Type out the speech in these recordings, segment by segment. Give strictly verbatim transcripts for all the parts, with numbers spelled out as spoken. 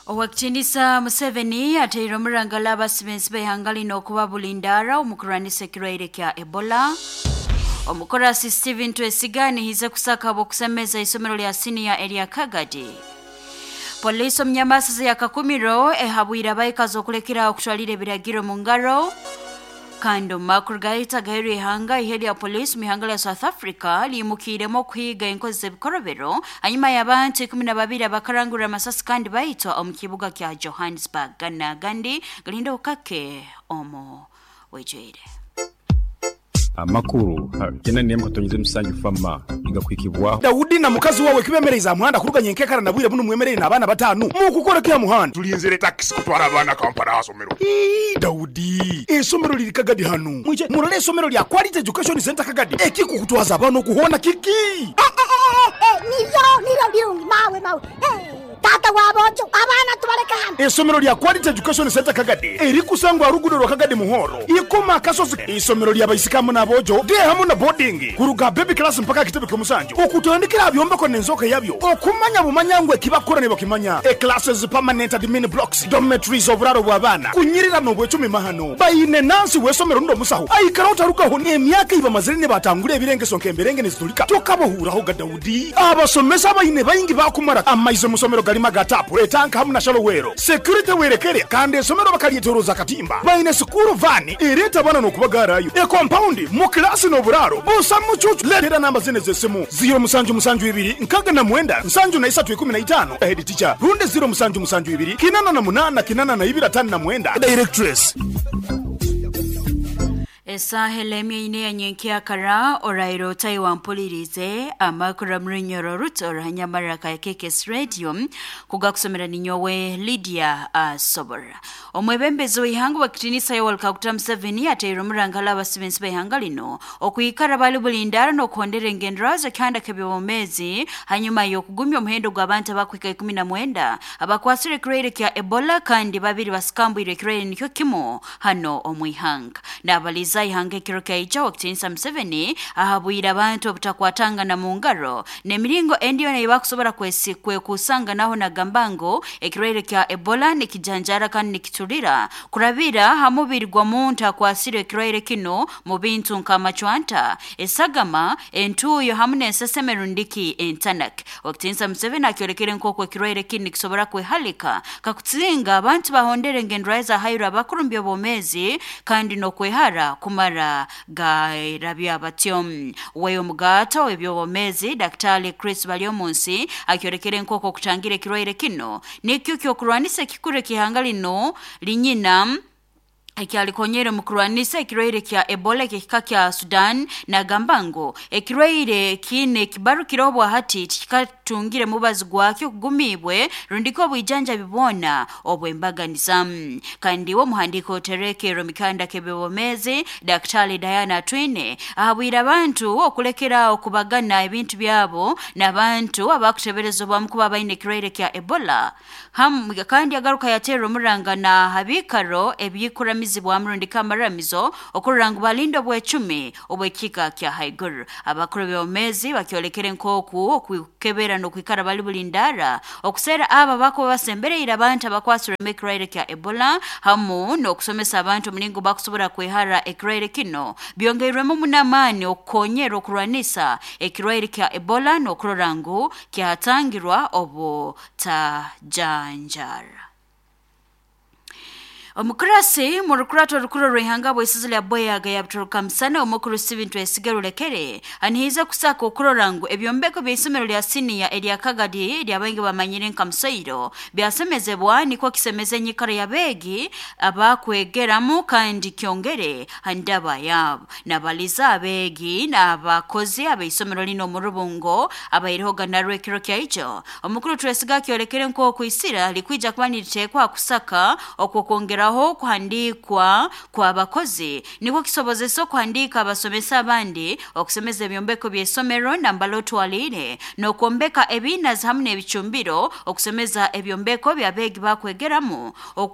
Owakitinisa Museveni ateera omurangala abasibensi behangalina okuba bulindara omukulwanisa ekirwaire kya Ebola. Omukorasi Stephen Twesiga nihize kusaka abokusemeza isomero lya senior area Kagadi. Police omnyamasizi ya Kakumiro ehabwira bayikazi okulekera okutwalira ebiragiro mu ngaro. Kando makuru gaita gairu ihanga ihedi ya polisi mihangala ya South Africa limukiremo kuhiga enkozi z'ebikorobero hanyuma y'abantu kumi na babiri abakarangura amasasi kandi bayitwa omu kibuga kya Johannesburg gana gandi galinda okake omo wejere amakuru kena niye mukatonyeze musanju fama igakwikibwa Daudi na mukazi wawe kibemereza muhanda kuruganye nkekara na bwire bunu mwemerere n'abana batanu mu kukora kya muhanda tulinzire taxi kutwara abana Kampala hasomero. Daudi esomero liri Kagadi hano mwije murole esomero lya Quality Education Center Kagadi ekiko kutwaza abana okuhona kiki eh eh eh niyo niyo birungi mawe mawe eh tata wabojo abana tubaleka hano esomero lya Quality Education Center Kagadi eri kusangwa rugudo rwa Kagadi muhoro ikoma kasozi esomero lya bayisikamu nabojo de hamu na boarding kuruga baby class mpaka kitebe kumusanju okutondekera abyomba ko nenzoka yabyo okumanya bumanyangwe kibakorane bakimanya e classes permanent admin blocks dormitories oburaro bw'abana kunyirira no bwecumi mahano bayine nansi wesomero ndo musaho ayikara utarukaho emyaka iba mazirine batangure ebirengeso nkemberenge nezitulika tokabohuraho ga Daudi abasomesa bayine bayingi bakumara amaize musomero galima gatapu etanka hamu na shalowero security werekere kandi esomero bakalietoroza katimba bayine school van ereta bana no kubagarayo e compound mu class no buraro busa mucucu letera namba zine zesimu zero musanju musanju ibiri nkaga na mwenda nsanju na isatu kumi na itano head teacher runde zero musanju musanju ibiri kinana na munana kinana na ibira tano na mwenda directress Esa helemi ine ya nyenkia kara orairo taiwa mpulirize amakura mrinyoro ruto rahanyamara kaya Kekes Radio kuga kusomera ninyowe Lydia uh, Sobora. Omwebembezo ihangu wakitinisa ya walkakuta Museveni ateiro mrangala abasibensi behangalino okuyikara bali bulindara no kuondere ngendraza kanda kebibomezi hanyuma yokugumya omuhendo gw'abantu abakwika kumi na mwenda abakwasire ekirwaire kya Ebola kandi babiri basikambwire ekirwaire nikyo kimo hano omwihanga n'abaliza ihange kiroka ijo wakitinisa Museveni ahabwira abantu obutakwatanga na mungaro nemiringo endiyo na ibakusobora kwesi kwe kusanga naho na gambango ekirwaire kya Ebola nikijanjara kandi nikiturira kurabira hamubirwa muntu akwasire ekirwaire kino mu bintu nkamachwanta esagama entuyo hamune sesemerundiki entanak wakitinisa Museveni akyorekere nkoko ekirwaire kini kisobora kwehalika kakutsinga abantu bahondere ngendraiza hayira bakurumbyo bomezi kandi no kwehara kumara gairabya batyom weyo mugata webyo bomezi Daktari Chris Balyomunsi akyorekere nkoko kutangire kirwaire kino nikyo kyokurwanisa kikure kihangalino linyina Ekiali konyere mukurwanisa ekirwaire kya Ebola kika kya Sudan na gambango ekirwaire kine kibaru kirobwa hati tikatungire mubazi gwakyo kugumibwe rundiko bwijanja bibona obwembaganiza kandi wo muhandiko tereke romikanda kebebomezi Daktari Diana Twine ahabwira abantu okulekera okubagana ebintu byabo nabantu abakuteberezobwa mukuba bayine ekirwaire kya Ebola ham kandi agaruka yatero murangana habikaro ebyikura bwa mrundi kamaramizo okurangu balindo bwe cumi obwekika kya haiguru abakuru byomezi bakyolekere nkoku okukebera no kwikara bali bulindara okusera aba bako basemberera abantu abakwasura ekirwaire kya Ebola hamu no kusomesa abantu mulingo bakusobora kwehara ekirwaire kino byongerwemo munamani okonyera okurwanisa ekirwaire kya Ebola no kurangu kyatangirwa obo tajanjara Omukrasi murukurato rukuro rwihanga bwesizi lya boyaga ya butoroka msana omukuru Stephen Twesiga lekere anihiza kusaka okurorangu ebyombeko by'isomero lya senior area Kagadi lyabangi bamanyire nkamusairo byasemezebwa niko kisemeze nyikara ya begi abakwegeramu kandi kyongere handaba yabo nabaliza abegi n'abakozi abayisomero lino mu rubungo abayirihoga na rwekero kya ijo omukuru Twesiga kyolekere nko kwisira likwija kubaniritekwa kusaka okwo kongera okutwaraho kuhandikwa kwa bakozi niko kisobozesa kuhandika abasomesa abandi okusomeza ebyombeko by'essomero nambalo twalire n'okwombeka ebinazi hamwe n'ebicumbiro okusomeza ebyombeko by'abeegi bakwegeramu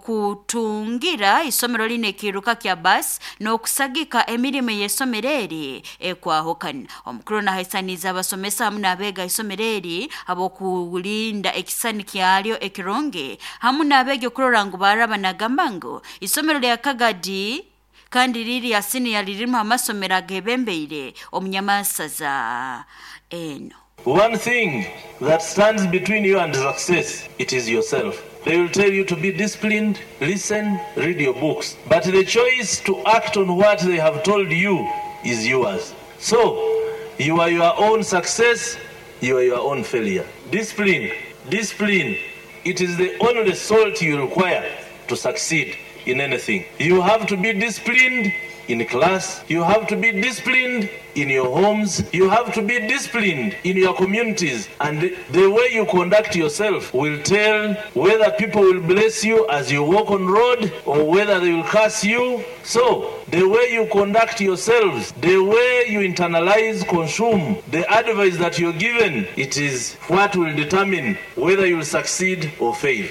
okutungira isomero line kiruka kya bus n'okusagika emirimu y'essomero eri ekwahukana omukulu nahaisaniza abasomesa hamwe n'abeega isomero eri abokulinda ekisani kyalyo ekirungi hamwe n'abeegi okurora ngu baraba nagamba ngu isomero lya Kagadi kandi liri asini yalirimu amasomero agebembeire omunyamasaza eno. One thing that stands between you and success, it is yourself. They will tell you to be disciplined, listen, read your books. But the choice to act on what they have told you is yours. So, you are your own success, you are your own failure. Discipline, discipline, it is the only salt you require to succeed in anything. You have to be disciplined in class, you have to be disciplined in your homes, you have to be disciplined in your communities, and the, the way you conduct yourself will tell whether people will bless you as you walk on road or whether they will curse you. So the way you conduct yourselves, the way you internalize, consume the advice that you're given, it is what will determine whether you will succeed or fail.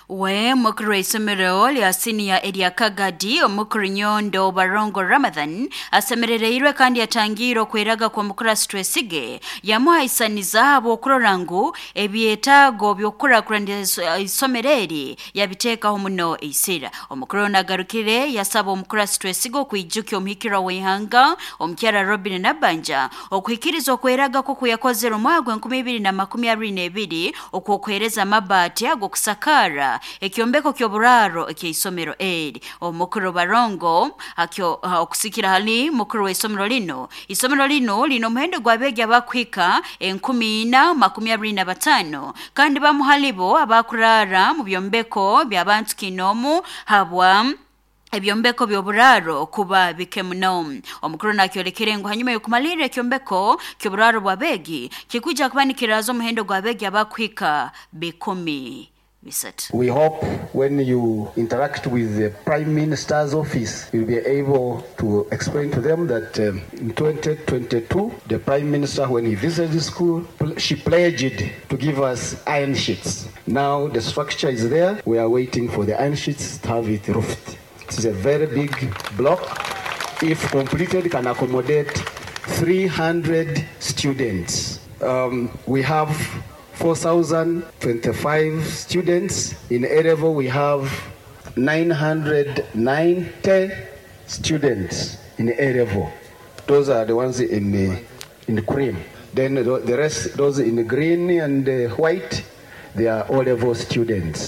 We mukuru isomero lya senior area Kagadi omukuru Nyondo Barongo Ramadhan asemerereirwe kandi yatangiro kweraga kwa mukura stressige yamuhaisaniza abo kurorangu ebyetago byokura kurandi isomereri yabiteka homuno isira omukuru nagarukire yasaba omukura stressigo kwijukya omhikira wehanga omkyara Robin Nabanja okwikirizo kweraga ko kuyakozera omwagwe nkumi ibiri na makumi abiri na ebiri okwokereza mabati ago kusakara ekyombeko kyoburaro ekyisomero eri omukuru Barongo akyo okusikira hali mukuru w'isomero lino isomero lino lino muhendo gwabege abakwika enkumi na makumi abiri na batano kandi bamuhalibo abakurara mu byombeko by'abantu kinomu habwa ebyombeko byoburaro kuba bikemuno omukuru nakyolekere ngo hanyuma yo kumalira ekyombeko kyoburaro bwabegi kikuja kubanikirazo muhendo gwabege abakwika bikumi. We hope when you interact with the Prime Minister's office, you'll be able to explain to them that um, in twenty twenty-two, the Prime Minister, when he visited the school, she pledged to give us iron sheets. Now the structure is there. We are waiting for the iron sheets to have it roofed. It is a very big block. If completed, can accommodate three hundred students. Um, we have four thousand twenty-five students. In A-level, we have nine hundred ninety students in A-level. Those are the ones in the, in the cream. Then the rest, those in the green and the white, they are O-level students.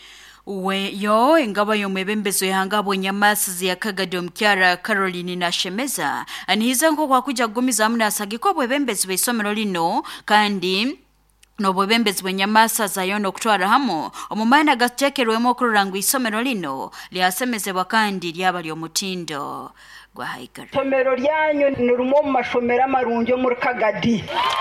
We yo ingaba yo mebembezo yangabo nyamasizi ya Kagadi omkyara Caroline na Shemeza anihiza nko kwa kuja gumiza amuna asagiko bwebembezo besomero lino kandi no bwebembezi bwenyamasa zayono okutwara hamo omumana gatekerwemo okurangu isomero lino lyasemezebwa kandi lyaba ly'omutindo gwa haikara somero lyanyu nirumo mu mashomero amarungi muri Kagadi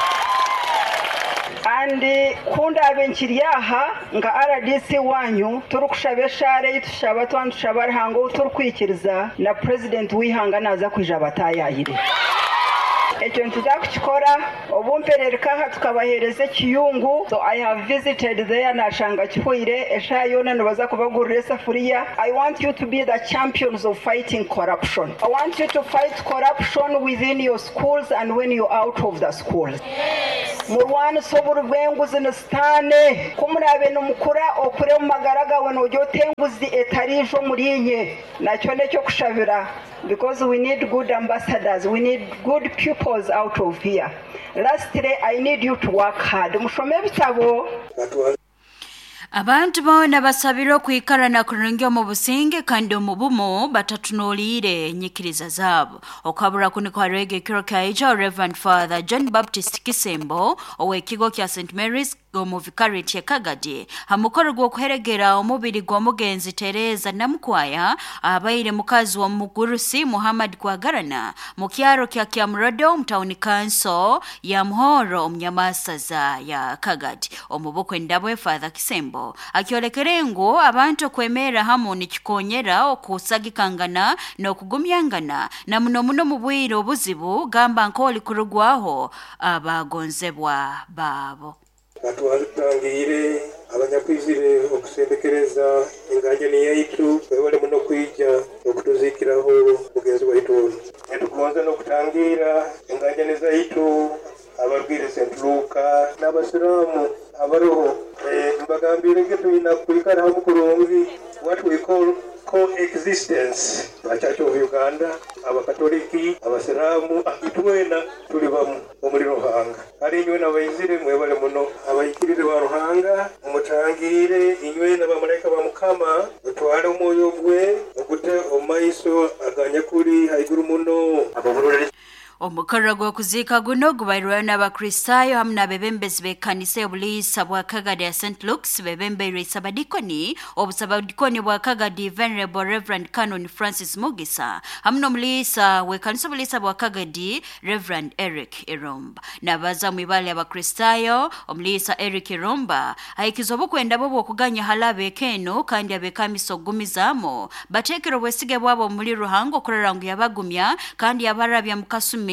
andi kunda abenkiriyaha nga R D C wanyu turukushabeshare tushaba twantu shabarhango turukwikiriza na president wihanga naza kwija batayahire ekyo ntuzakukikora obumperereka ha tukabahereze kiyungu. So I have visited there na shanga kifuire eshayona nabaza kubagurira safuriya. I want you to be the champions of fighting corruption. I want you to fight corruption within your schools and when you're out of the schools. Murwana soburu bwenguzi nstane kumurabe numukura okure mu magaraga wano jotenguzi etarijo murinye nakyo necyo kushabira because we need good ambassadors, we need good pupils out of here. Lastly, I need you to work hard. Mushome bitabo abantu bona basabiro kwikara na kurungyo mu businge kandi omubumo batatunolire nyikiriza zabo okabura kuni kwa rege kiro kaija Reverend Father John Baptist Kisembo owe kigo kya Saint Mary's mu vicarity Kagadi hamukoro gwo kuheregera omubiri gwa mugenzi Tereza Namukwaya abaire mukazi wa Mugurusi Muhammad Kwagarana mu kyaro kya Kyamrodo mtawuni kanso ya Muhoro omnyamasaza ya Kagadi omubukwe ndabwe Father Kisembo akyolekerengo abantu kwemera hamu ni kikonyera okusagikangana n'okugumyangana na muno muno mu bwire obuzibu gamba nkoli kurugwaho abagonzebwa babo batwangire abanyakwizire okusendekereza engajani yaitu webale muno kwija okutuzikiraho mugenzi waitu netugonza n'okutangira engajani zaitu ababwire Saint Luka n'abasiramu abaroho mbagambire nge tuyina kwikara hamu kurungi what we call coexistence ba Church of Uganda abakatoliki abasiramu itwena tuli bamu omuli Ruhanga ari inywe n'abayizire mwebale muno abayikirire ba Ruhanga umutangire inywe n'abamarayika ba Mukama mutwale umwoyo gwe ogute omaiso aganya kuri haiguru muno ababulore omukoro gwo kuzika guno gubairwa n'abakristayo hamwe n'abebembezi b'ekkanisa y'obuliisa bwa Kagadi ya Saint Luke's bebembeirwe sabadikoni obusabadikoni bwa Kagadi Venerable Reverend Canon Francis Mugisa hamwe n'omuliisa w'ekkanisa obuliisa bwa Kagadi Reverend Eric Iromba n'abaza mu ibali abakristayo omuliisa Eric Iromba aikiza obukwenda bwo okuganya halabe keno kandi abekamiso ogumizamo batekero bwesige bwabo muri Ruhango okulerangu yabagumya kandi yabarabya mukasumi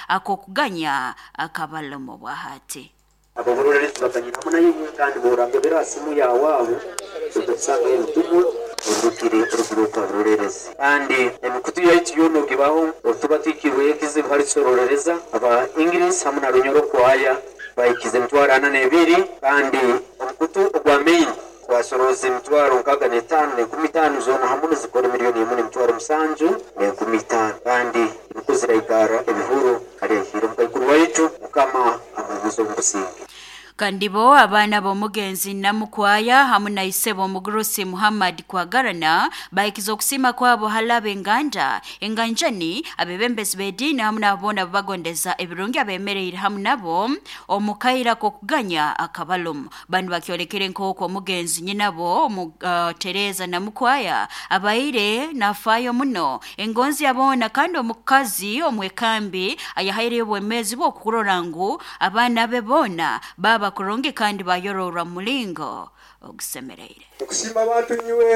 akokuganya akabalomo bwahati ababulore tubaganyira hamwe nayo kandi borambe berasimu yawawe tugasanga y'utumu urukire urubyiruko rurereza kandi emikutu yacu yono gibaho tubatikirwe kize hari sororereza aba English hamwe na runyoro kwaya bayikize mtwarana nebiri kandi emikutu ogwa main wasoroze mtwaro nkaga netano ne kumitano zona hamwe zikora miliyoni y'imwe mtwaro musanju ne kumitano kandi kuzira igara ebihuru kare hiro mukuru waitu kama amubuzo musingi kandibo abana bomugenzi Namukwaya hamwe na isebo Mugurusi Muhammad Kwagarana baikizo kusima kwabo halabe nganda enganjani abebembezi bedini hamwe nabona bagondeza ebirungi abemereye hamwe nabo omukaira ko kuganya akabalum bantu bakyolekere nkoko mugenzi nyinabo mu uh, Tereza Namukwaya abaire nafayo muno engonzi yabona kandi omukazi omwekambi ayahaire obwemezi bwo kurorangu abana bebona baba kuronge kandi bayorora mulingo ogusemerere okushima abantu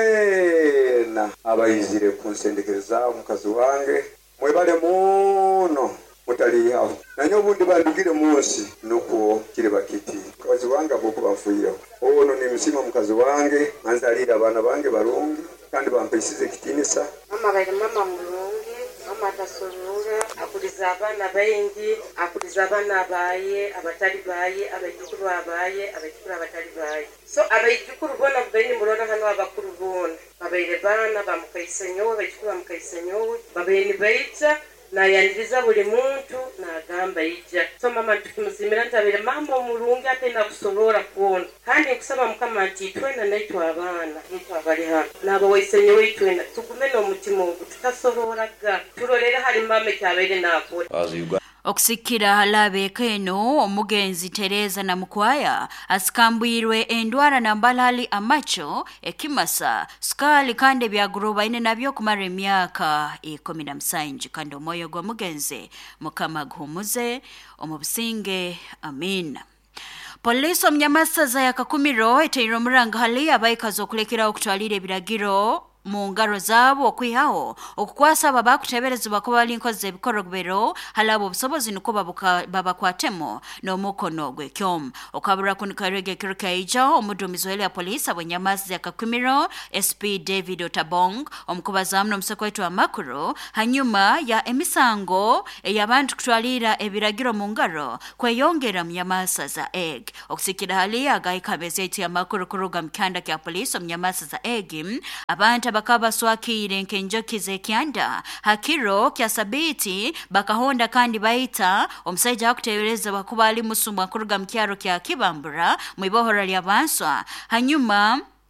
nywena abayizire kunsendekereza omukazi wange mwebale muno mutali aho nanyo bundi bandugire munsi nuko kire bakiti kazi wange boko bafuira ono ni msima mukazi wange anzalira abana bange barungi kandi bampesize kitinisa mama bali mama mulungi mama tasolura akuliza abana baingi akuliza abana baye abatali baye abajukuru abaye abajukuru abatali baye so abajukuru bona beni mulona hano abakuru bona babaire bana bamukaisenyowe abajukuru bamukaisenyowe babeni baita na yandiza buli muntu na gamba ija so mama tukimusimira ntabire mama omulungi atenda kusolora kuona kandi nkusaba mukama ati twena naitwa abana nitwa bali hano nabo waisenyowe twena tugume no mutima ogu tutasoloraga turolera hali mama kyabaire nakora okusikira halabe keno omugenzi Tereza Namukwaya asikambwirwe endwara na mbalali amacho ekimasa skali kande byaguruba ine nabyo kumara emyaka ikumi na musanju kandi omoyo gwa mugenzi mukama guhumuze omubusinge amina Police omnyamasaza ya Kakumiro eteiro muranga hali abayikazo okulekera okutwalira ebiragiro mu ngaro zabo okwihaho okukwasa babakuteberezebwa ko bali nkoze ebikorogero halabo obusobozi nuko babakwatemo n'omukono gw'ekyom okabura kunikarege kirikaija omudumizi w'ele ya polisi abonyamazi ya Kakumiro S P David Otabong omukubaza mno omusekwetu amakuru hanyuma ya emisango ey'abantu kutwalira ebiragiro mu ngaro kweyongera munyamasaza egg okusikira hali agayikabeze eti amakuru kuruga mkanda kya polisi omunyamasaza egg abantu bakaba swakire nkenjokize kyanda hakiro kya sabiti bakahonda kandi baita omusajja akutebereza bakubali musumwa kuruga mkyaro kya Kibambura mwibohora lya banswa hanyuma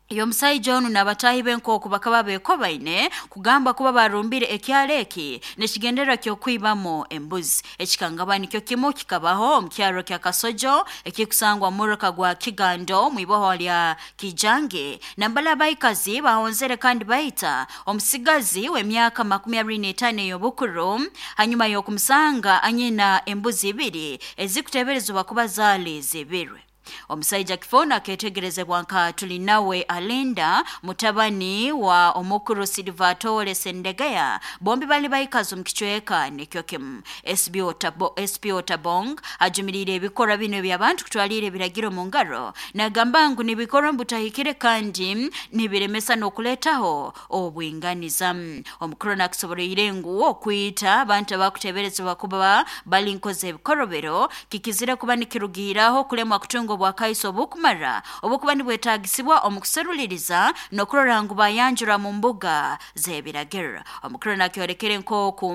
Yomusai John nabatahi benko kubakaba beko baine kugamba kuba barumbire ekyaleki nekigendera kyo kwibamo embuzi ekikangabani kyo kimo kikabaho omukyaro kya Kasojo ekikusangwa muroka gwa Kigando mwiboho lya Kijange nambala baikazi bahonzere kandi baita omusigazi w'emyaka makumi abiri n'etaano y'obukuru hanyuma y'okumusanga anyina embuzi ibiri ezikuteberezebwa kuba zaali zibirwe. Omusaija kifona ketegerezebwa nka tulinawe Alinda mutabani wa omukuru Silvatore Sendegeya bombi bali bayikazo mkichweka nekyokem S B O Tabo S P O Tabong ajumirire ebikora bino by'abantu kutwalire ebiragiro mu ngaro nagambangu nibikora mbutahikire kandi nibiremesa nokuletaho obwinganiza. Omukuru nakusoborere ngu okuyita abantu abakuteberezebwa kuba bali nkoze ebikorobero kikizira kuba nikirugiraho kulemwa kutungo bwa kaiso bukumara obukubani bwetagisibwa omukuseruliriza nokurora ngu bayanjura mu mbuga zebiragera. Omukuru nakyorekere nkoku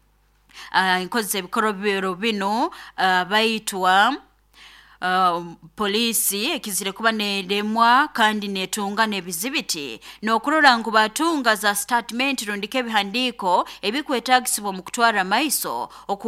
uh, nkoze ebikorobero bino uh, bayitwa Uh, polisi ekizire kuba nedemwa kandi netunga nebizibiti nokurora ngu batunga za statement rundike bihandiko ebikwetagisibwa mu kutwara maiso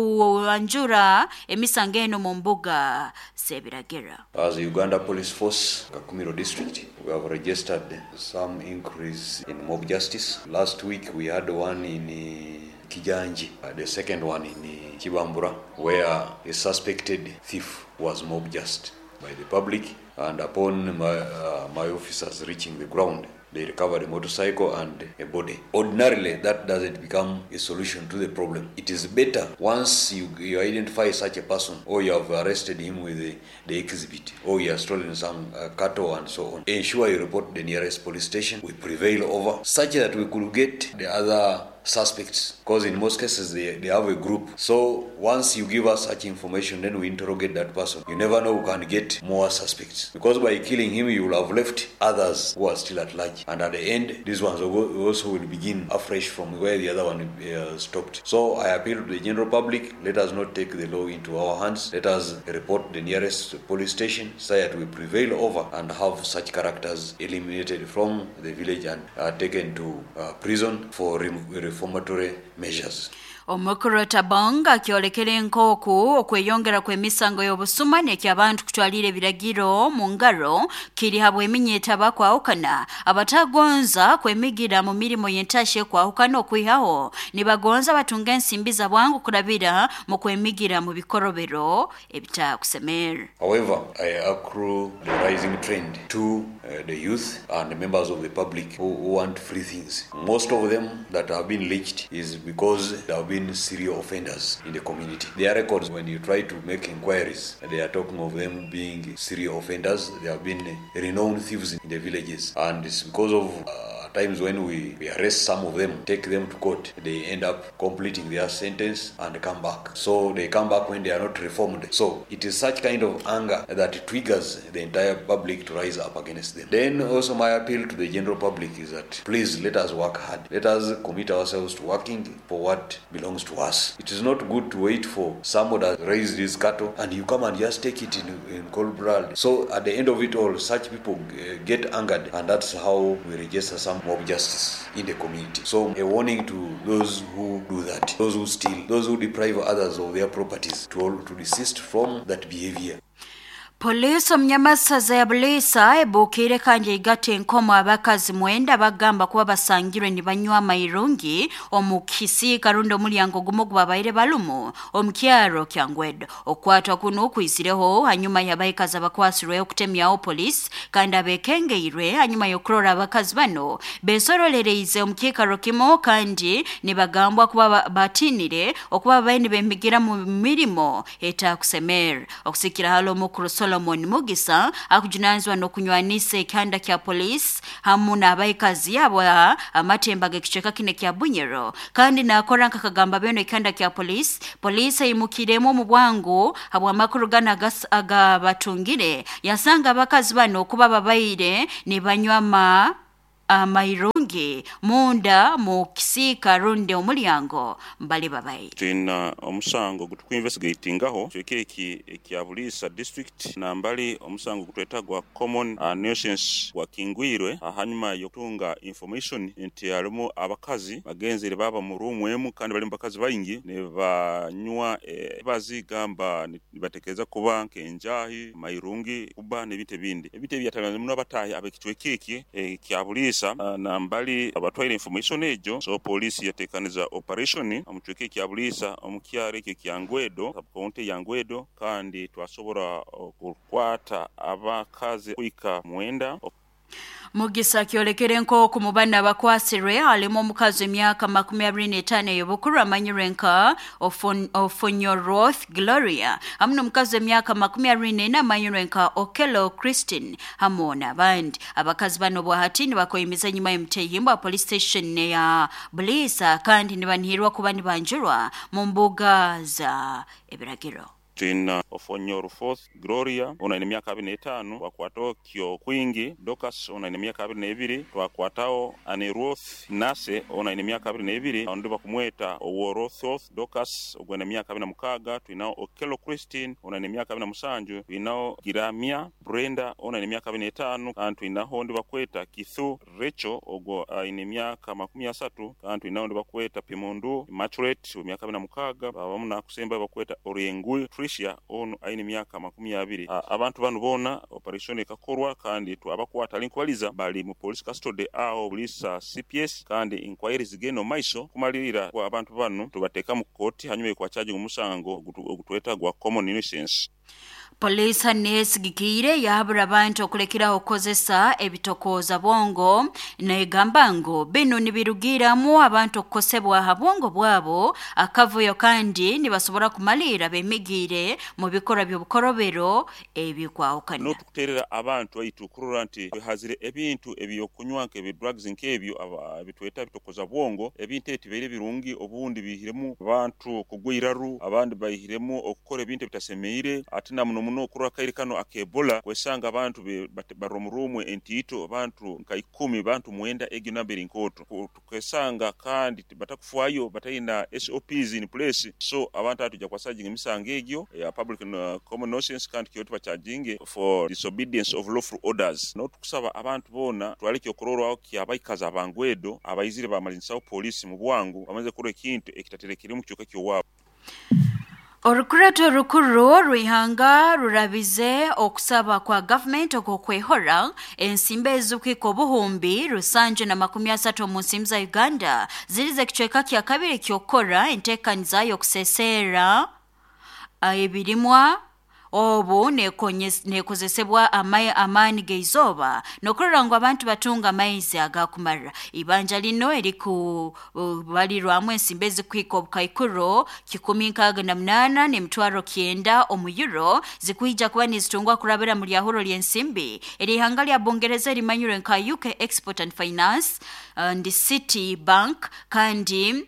okuwanjura emisangeno mu mbuga zebiragera. As Uganda Police Force Kakumiro District, we have registered some increase in mob justice. Last week we had one in uh, Kijanji, uh, the second one in uh, Chibambura, where a suspected thief was mob just by the public, and upon my, uh, my officers reaching the ground, they recovered a motorcycle and a body. Ordinarily, that doesn't become a solution to the problem. It is better once you, you identify such a person, or you have arrested him with the, the exhibit, or you have stolen some uh, cattle and so on. Ensure you report the nearest police station. We prevail over, such that we could get the other suspects, because in most cases they, they have a group. So once you give us such information, then we interrogate that person. You never know who can get more suspects, because by killing him you will have left others who are still at large, and at the end these ones also will begin afresh from where the other one uh, stopped. So I appeal to the general public, let us not take the law into our hands. Let us report the nearest police station so that we prevail over and have such characters eliminated from the village and uh, taken to uh, prison for rem- reformatory measures. Omukuru Tabonga kyolekere nkoku okweyongera kw'emisango y'obusuma n'ekyabantu kutwalira ebiragiro mu ngaro kiri habwe eminyeta bakwawukana abatagonza kwemigira mu mirimo yentashe kwawukana okwihaho nibagonza batunga ensimbi za bwangu kurabira mu kwemigira mu bikorobero ebitakusemera. However, I accrue the rising trend to uh, the youth and the members of the public who, who want free things. Most of them that have been lynched is because they have been serial offenders in the community. Their records, when you try to make inquiries, they are talking of them being serial offenders. They have been renowned thieves in the villages, and it's because of uh, times when we, we arrest some of them, take them to court, they end up completing their sentence and come back. So they come back when they are not reformed. So it is such kind of anger that triggers the entire public to rise up against them. Then also my appeal to the general public is that please let us work hard. Let us commit ourselves to working for what belongs to us. It is not good to wait for someone that raised his cattle and you come and just take it in, in cold blood. So at the end of it all, such people get angered, and that's how we register some mob justice in the community. So a warning to those who do that, those who steal, those who deprive others of their properties, to all to desist from that behavior. Police omnyamasaza ya Bulisa ebukire kanje igate nkomo abakazi mwenda bagamba kuba basangirwe ni banywa amayirungi omukisi karundo mulyango gumo kubabaire balumu omukyaro kyangwedo okwatwa kuno kwisireho hanyuma yabayikaza bakwasirwe okutemyawo police kandi abekengeirwe hanyuma yokurora abakazi bano besorolereize omukikaro kimo kandi ne bagambwa kuba batinire okuba bayini bemigira mu mirimo etakusemera okusikira halo mukuru Solomon Mugisa akujunanzwa nokunywanisa ekanda kya police hamu n'abayikazi yabo amatemba gekicheka kine kya Bunyero kandi nakora nkakagamba beno ekanda kya police police imukiremo mu bwangu habwa amakuru gana aga batungire yasanga abakazi bano kuba babayire ne banywa ma amayirungi kurungi munda mu kisiika runde omulyango mbali babayi. Tuna omusango gutu investigatingaho chekeki ekyabulisa district na mbali omusango gutwetagwa common uh, nuisance wa Kingwirwe hanyuma yokutunga information nti alimu abakazi bagenzere baba mu room emu kandi bali mbakazi bayingi ne banywa e, bazigamba nibatekeza kuba kenjahi mairungi kuba nebite bindi ebite byatanga muno abatayi abekitwekeki e, kyabulisa uh, na mbali abatwaire information ejo so police yatekaniza operation amutwekeki kyabulisa omukyare ke kyangwedo subcounty yangwedo kandi twasobora okukwata abakazi kuika mwenda. Mugisa kyolekere nko ku mubana bakwasire alimo omukazi emyaka makumi abiri n'etaano y'obukulu amanyirwe nka Ofonyoroth Gloria hamwe n'omukazi emyaka makumi abiri n'ena amanyirwe nka Okelo Christine hamwe n'abandi. Abakazi bano bwahati nibakoyimiza nyuma y'emuteyimba police station ya Bulisa kandi nibanihirwa kuba nibanjirwa mu mbuga za ebiragiro. Tina Ofonyoroth Gloria ona ine myaka abiri n'etaano wakwatao Kyo Kwingi Dokas ona ine myaka abiri n'ebiri wakwatao Aniroth Nase ona ine myaka abiri n'ebiri ondi bakumweta Oworothoth Dokas ogwa ine myaka abiri na mukaaga twinao Okelo Christine ona ine myaka abiri na musanju twinao Giramia Brenda ona ine myaka abiri n'etaano kandi twinao ondi bakweta Kithu Rachel ogwa uh, ine myaka makumi asatu kandi twinao ondi bakweta Pimundu Immaculate myaka abiri na mukaaga babamu nakusemba bakweta Oriengui Tricia ono aine myaka makumi abiri. Abantu bano bona operation ekakorwa kandi twabakwata linkwaliza bali mu police custody ao bulisa C P S kandi inquiries zigeno maiso kumalirira kwa abantu bano tubateka mu court hanyuma kwa charge umusango ogutweta gwa common nuisance. Police nesigikire yahabura abantu okulekera okozesa ebitokoza bongo negambango bino nibirugiramu abantu okosebwa habongo bwabo akavuyo kandi nibasobora kumalira bemigire mu bikora by'obukorobero ebikwawukana. No tukuterera abantu ayitukurura nti hazire ebintu ebiyokunywa nke bi drugs nkebyo abitweta bitokoza bongo ebintu etibere birungi obundi bihiremu abantu kugwiraru abandi bayihiremu okukora ebintu bitasemeire atina muno muno kurwa kairikano akebola kwesanga abantu baromurumwe entito abantu nka ikumi bantu mwenda eginabiri nkoto kwesanga kandi batakufuayo batayina S O Ps in place so abantu atuja kwasajinga misango egyo ya public uh, common nuisance kandi kyoto bachajinge for disobedience of lawful orders no tukusaba abantu bona twaleke okororo aho kyabayikaza abangwedo abayizire bamalinsa police mu bwangu bamaze kure kintu ekitaterekire mu cyuka cyo wabo. Orukurato rukuru ruihanga rurabize okusaba kwa government okokwehora ensimbe ezukiko buhumbi rusanje na makumi asatu mu nsimbi za Uganda zirize kichweka kya kabiri kyokora entekaniza yokusesera ebirimwa obu nekozesebwa amaye amani geizoba nokurangwa abantu batunga maize agakumara ibanja lino eriku balirwamu ensimbe zikwiko bukaikuro kikumi nkaga na munana ne mtwaro kienda omuyuro zikuija kuba nizitungwa kurabira muri yahuro lyensimbi eri hangali ya Bongereza rimanyure nka U K Export and Finance and City Bank kandi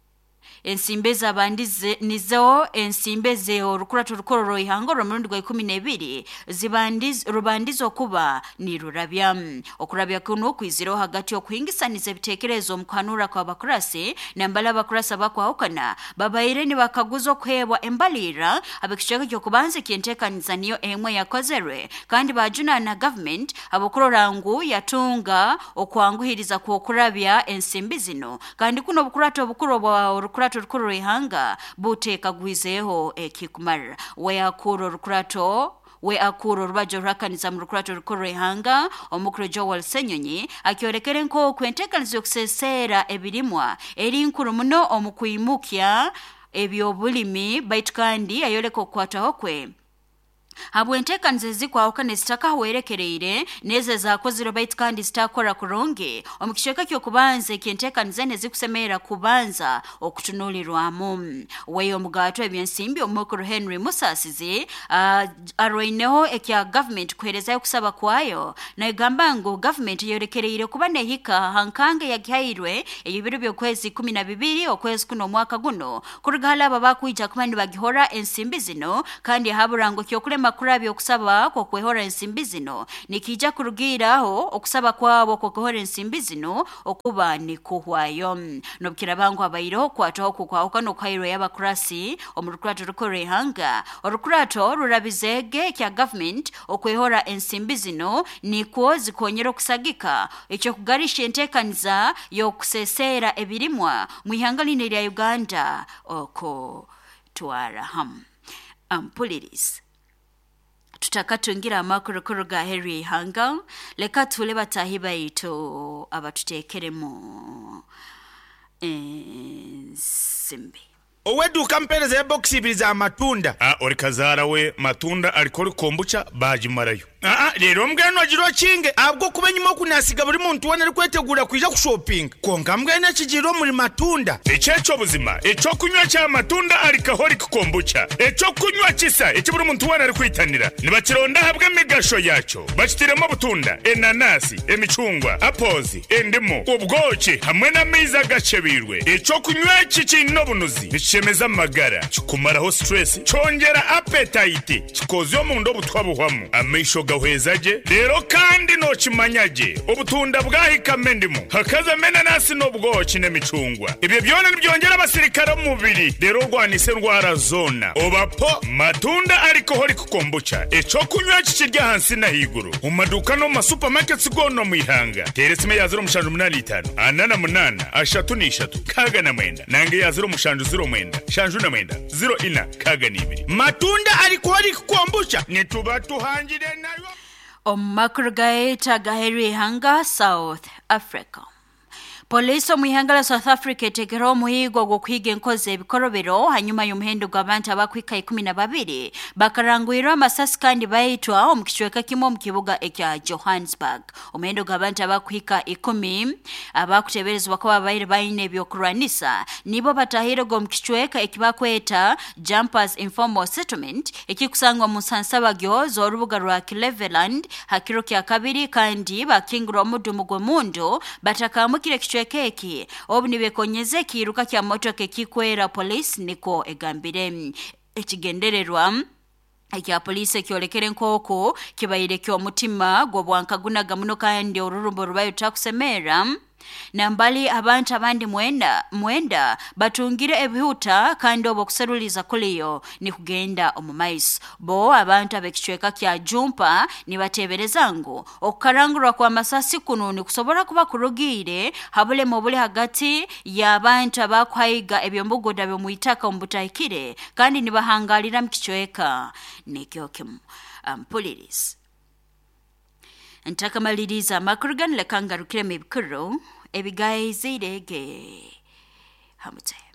ensimbe zabandize nizo ensimbe ze orukurato rukororo ihangoro murundi gwa ikumi n'ebiri zibandiz rubandizo kuba ni rurabya okurabya kuno kwiziro hagati okuhingisaniza bitekerezo mukhanura kwa bakurasi nambala bakurasa bakwahukana babaire ni bakaguzo kwebwa embalira abekishaka cyo kubanze kientekaniza niyo emwe yakozerwe kandi bajuna na government abokororangu yatunga okwanguhiriza ku okurabya ensimbi zino kandi kuno bukurato bukuro bwa orukurato rukuru ihanga buteka gwizeho ekikumara we akuro rukurato we akuro rubajo rakaniza mu rukurato rukuru ihanga omukuru Joel Senyonyi akyorekere nko kwentekaniza yokusesera ebirimwa eri nkuru muno omukuyimukya ebyobulimi baitu kandi ayoleko kwataho kwe habwenteka nzezi kwa okane zitaka werekereire neze zako zero bait kandi zitakora kuronge omukisheka kyo kubanze kienteka nzene zikusemera kubanza okutunulirwamu weyo mugato ebyensimbi omukuru Henry Musasizi uh, arweneho ekya government kwereza yokusaba kwayo na igamba ngo government yorekereire kubane hika hankange yagihairwe ebiro byo kwezi kumi na bibiri okwezi kuno mwaka guno kurugala baba kuija kumani bagihora ensimbi zino kandi haburango kyo kule makuru abyo okusaba kwa kwehora ensimbi zino nikija kurugiraho okusaba kwabo kwa kwehora ensimbi zino okuba ni kuhwayo nobukira bangu abayiro kwataho kukwaho kano kairo y'abakurasi omurukurato rukore hanga orukurato rurabizege kya government okwehora ensimbi zino nikwo zikonyera okusagika ekyo kugarisha entekaniza y'okusesera ebirimwa mu ihanga lino lya Uganda oko twara ham ampuliriza tutakatungira amakuru ga Henry Hanga leka tule batahi baitu abatutekeremo ensimbi Oweduka mpereza ya box ibiri za matunda. Ah, orikazara we matunda alikori kombucha baji marayo. Ah ah, rero mbweno agiro kinge abwo kubenyimo kunasiga buri muntu wana ari kwetegura kwija ku shopping. Konga mbwene kigiro muri matunda. Echecho buzima, echo kunywa cha matunda alikahori kombucha. Echo kunywa kisa, echo buri muntu wana ari kwitanira. Nibakironda habwe migasho yacho. Bachitiremo butunda, enanasi, emicungwa, apozi, endimo, ubwoki hamwe na miza gacebirwe. Echo kunywa kikino bunuzi. Chemeza magara chikumaraho stress chongera appetite chikozo mu ndo butwabuhwamo amisho gahwezaje rero kandi no chimanyaje obutunda bwahikame ndimo hakaza mena nasi no bwoki n'emicungwa ibyo byona byongera abasirikare mu mubiri rero rwanise ndwara zona obapo matunda ariko hori kukombucha echo kunywa kikirya hansi na higuru mu maduka no ma supermarkets gono mu ihanga teresime ya zero mushanju munani itanu anana munana ashatu ni ishatu kaga na mwenda nange ya zero mushanju zero mwenda shanju na mwenda zero ina kaga nibiri matunda ariko ari kukombucha nituba tuhangire nayo omakuru gaeta Henry Hanga South Africa. Police omwihanga la South Africa etegera omuhigo gwo kwiga enkoze ebikorobero hanyuma y'omuhendo gw'abantu abakwika ikumi na babiri bakarangwirwa amasasi kandi bayitwa omukicweka kimwe mu kibuga ekya Johannesburg. Omuhendo gw'abantu abakwika ikumi abakuteberezwa ko babaire bayine ebyokurwanisa nibo batahire gwo mukicweka ekibakweta Jumpers Informal Settlement ekikusangwa mu Sansabagyo z'orubuga rwa Cleveland hakiro kya kabiri kandi bakingirwa omudumu gw'emundu batakamukire keki obunibe konyeze kiruka kya motoka kikwera police niko egambire ekigendererwa ekya police ekyolekere nkoko kibayire kyo mutima gwo bwankagunaga muno kandi orurumbo rubayo takusemera nambali abantu abandi mwenda mwenda batungire ebihuta kandi obokuseruliza kuliyo ni kugenda omumaiso bo abantu abekicweka kya jumpa ni bateberezango okukarangurwa kwa masasi kununi kusobora kuba kurugire habule mobule hagati ya abantu abakwayiga ebyombugoda byo muitaka ombutayikire kandi ni bahangalira mukicweka nekyokem ampuliriza Ntakamaliriza makurgan lekangarukire mebikuru ebigaye zirege hamute